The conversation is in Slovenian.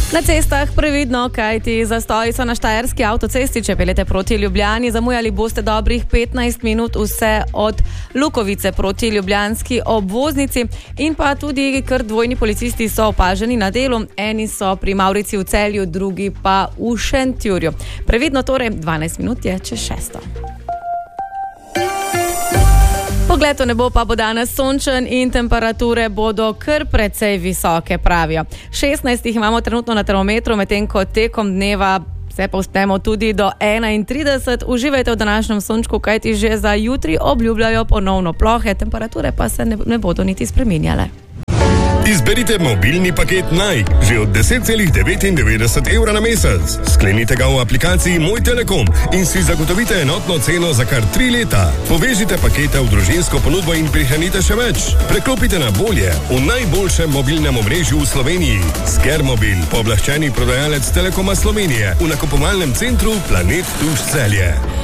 Na cestah previdno, kajti zastoji so na štajerski avtocesti. Če peljete proti Ljubljani, zamujali boste dobrih 15 minut vse od Lukovice proti ljubljanski obvoznici in pa tudi kar dvojni policisti so opaženi na delu. Eni so pri Mavrici v Celju, drugi pa v Šentjurju. Previdno torej, 12 minut je čez 6. Pogled v nebo pa bo danes sončen in temperature bodo kar precej visoke, pravijo. 16 jih imamo trenutno na termometru, medtem ko tekom dneva se povzpnemo tudi do 31. Uživajte v današnjem sončku, kajti že za jutri obljubljajo ponovno plohe, temperature pa se ne bodo niti spreminjale. Izberite mobilni paket Naj, že od 10,99 evra na mesec. Sklenite ga v aplikaciji Moj Telekom in si zagotovite enotno ceno za kar 3 leta. Povežite pakete v družinsko ponudbo in prihranite še več. Preklopite na bolje v najboljšem mobilnem omrežju v Sloveniji. Skermobil, pooblaščeni prodajalec Telekoma Slovenije v nakupovalnem centru Planet Tuš Celje.